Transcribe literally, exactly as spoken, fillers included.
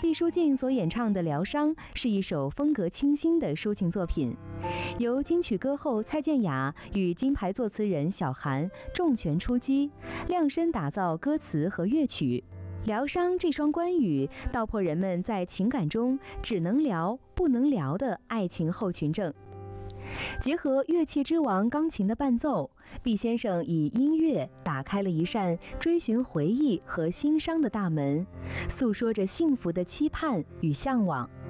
毕书尽所演唱的《疗伤》是一首风格清新的抒情作品，由金曲歌后蔡健雅与金牌作词人小韩重拳出击，量身打造歌词和乐曲。疗伤这双关语道破人们在情感中只能疗不能疗的爱情后群症。结合乐器之王钢琴的伴奏，毕先生以音乐打开了一扇追寻回忆和心伤的大门，诉说着幸福的期盼与向往。